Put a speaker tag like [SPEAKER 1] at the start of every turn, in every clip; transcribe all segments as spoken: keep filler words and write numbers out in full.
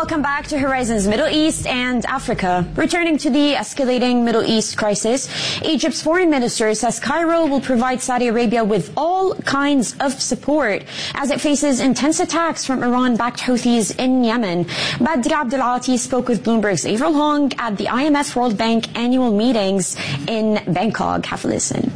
[SPEAKER 1] Welcome back to Horizons Middle East and Africa. Returning to the escalating Middle East crisis, Egypt's foreign minister says Cairo will provide Saudi Arabia with all kinds of support as it faces intense attacks from Iran-backed Houthis in Yemen. Badr Abdelati spoke with Bloomberg's Avril Hong at the I M F World Bank annual meetings in Bangkok. Have a listen.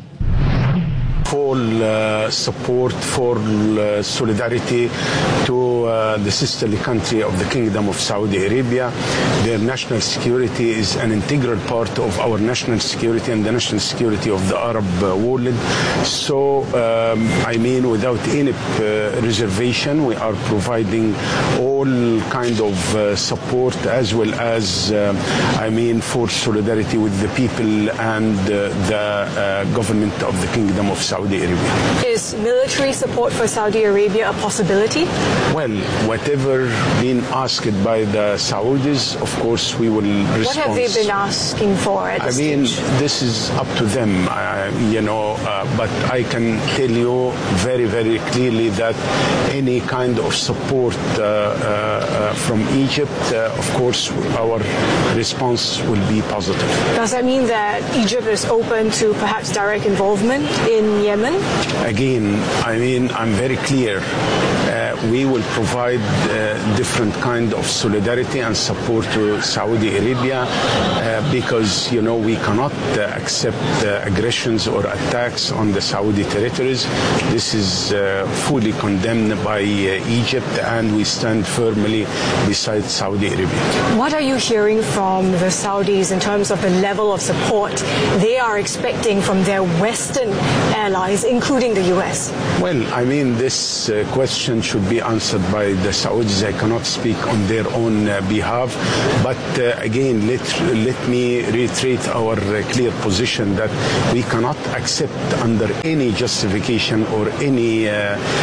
[SPEAKER 2] Full uh, support, full uh, solidarity to uh, the sisterly country of the Kingdom of Saudi Arabia. Their national security is an integral part of our national security and the national security of the Arab uh, world. So, um, I mean, without any uh, reservation, we are providing all kind of uh, support as well as, uh, I mean, for solidarity with the people and uh, the uh, government of the Kingdom of Saudi Saudi Arabia.
[SPEAKER 3] Is military support for Saudi Arabia a possibility?
[SPEAKER 2] Well, whatever been asked by the Saudis, of course we will respond.
[SPEAKER 3] What have they been asking for at this
[SPEAKER 2] I mean,
[SPEAKER 3] stage?
[SPEAKER 2] this is up to them, uh, you know, uh, but I can tell you very, very clearly that any kind of support uh, uh, from Egypt, uh, of course, our response will be positive.
[SPEAKER 3] Does that mean that Egypt is open to perhaps direct involvement in Yemen?
[SPEAKER 2] Again, I mean, I'm very clear. Uh, we will provide uh, different kind of solidarity and support to Saudi Arabia uh, because, you know, we cannot uh, accept uh, aggressions or attacks on the Saudi territories. This is uh, fully condemned by uh, Egypt, and we stand firmly beside Saudi Arabia.
[SPEAKER 3] What are you hearing from the Saudis in terms of the level of support they are expecting from their Western allies, including the U S?
[SPEAKER 2] Well, I mean, this uh, question should be answered by the Saudis. I cannot speak on their own uh, behalf. But uh, again, let, let me reiterate our uh, clear position that we cannot accept under any justification or any uh,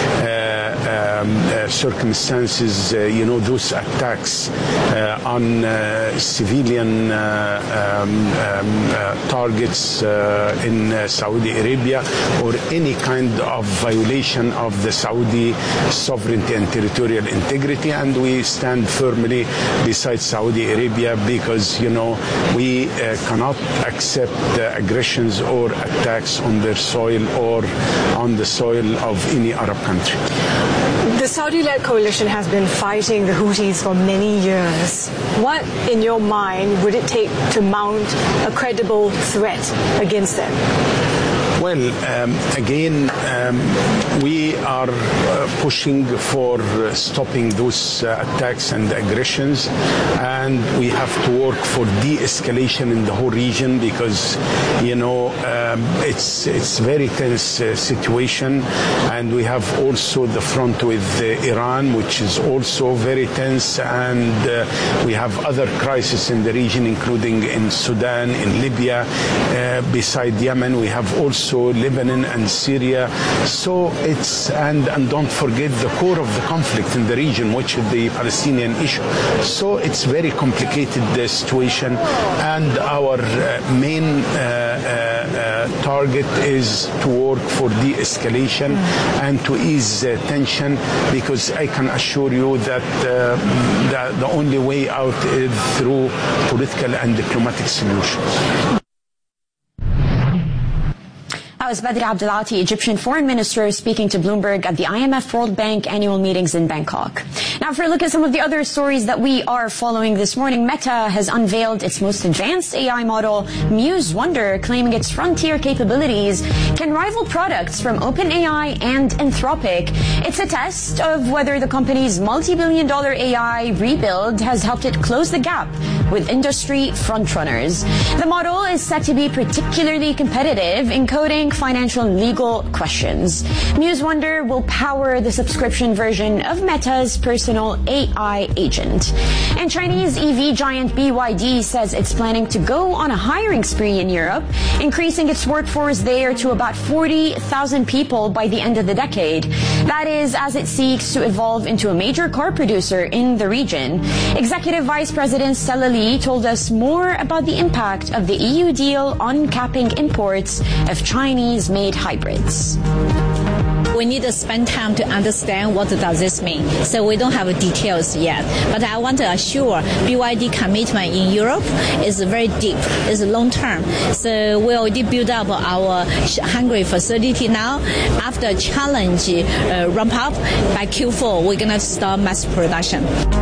[SPEAKER 2] uh, um, uh, circumstances, uh, you know, those attacks uh, on uh, civilian uh, um, um, uh, targets uh, in uh, Saudi Arabia, or any kind of violation of the Saudi sovereignty and territorial integrity. And we stand firmly beside Saudi Arabia because, you know, we uh, cannot accept uh, aggressions or attacks on their soil or on the soil of any Arab country.
[SPEAKER 3] The Saudi-led coalition has been fighting the Houthis for many years. What, in your mind, would it take to mount a credible threat against them?
[SPEAKER 2] Well, um, again, um, we are uh, pushing for uh, stopping those uh, attacks and aggressions, and we have to work for de-escalation in the whole region because, you know, um, it's it's very tense uh, situation, and we have also the front with uh, Iran, which is also very tense, and uh, we have other crises in the region, including in Sudan, in Libya, uh, beside Yemen. We have also Lebanon and Syria. So it's, and, and don't forget the core of the conflict in the region, which is the Palestinian issue. So it's very complicated uh, situation, and our uh, main uh, uh, uh, target is to work for de-escalation and to ease uh, tension, because I can assure you that uh, the, the only way out is through political and diplomatic solutions.
[SPEAKER 1] That was Badr Abdelati, Egyptian foreign minister, speaking to Bloomberg at the I M F World Bank annual meetings in Bangkok. Now, for a look at some of the other stories that we are following this morning, Meta has unveiled its most advanced A I model, Muse Wonder, claiming its frontier capabilities can rival products from OpenAI and Anthropic. It's a test of whether the company's multi-billion dollar A I rebuild has helped it close the gap with industry frontrunners. The model is set to be particularly competitive in coding financial and legal questions. Muse Wonder will power the subscription version of Meta's personal A I agent. And Chinese E V giant B Y D says it's planning to go on a hiring spree in Europe, increasing its workforce there to about forty thousand people by the end of the decade. That is as it seeks to evolve into a major car producer in the region. Executive Vice President Stella Li told us more about the impact of the E U deal on capping imports of Chinese-made hybrids.
[SPEAKER 4] we need to spend time to understand what does this mean. So we don't have details yet. But I want to assure B Y D commitment in Europe is very deep, is long term. So we already build up our Hungary facility now. After challenge uh, ramp up by Q four, we're going to start mass production.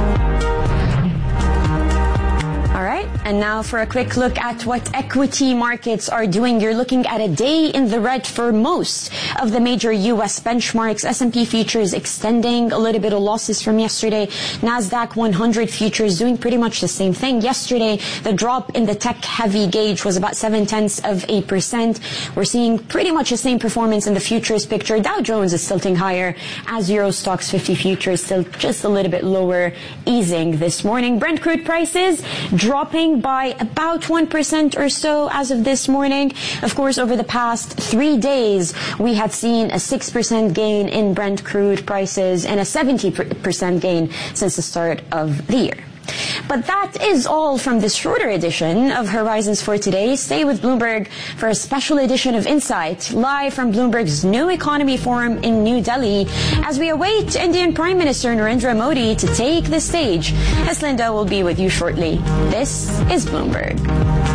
[SPEAKER 1] And now for a quick look at what equity markets are doing. You're looking at a day in the red for most of the major U S benchmarks. S and P futures extending a little bit of losses from yesterday. NASDAQ one hundred futures doing pretty much the same thing. Yesterday, the drop in the tech-heavy gauge was about seven-tenths of a percent. We're seeing pretty much the same performance in the futures picture. Dow Jones is tilting higher as Euro Stoxx fifty futures still just a little bit lower, easing this morning. Brent crude prices dropping by about one percent or so as of this morning. Of course, over the past three days, we have seen a six percent gain in Brent crude prices and a seventy percent gain since the start of the year. But that is all from this shorter edition of Horizons for today. Stay with Bloomberg for a special edition of Insight, live from Bloomberg's New Economy Forum in New Delhi, as we await Indian Prime Minister Narendra Modi to take the stage. Linda will be with you shortly. This is Bloomberg.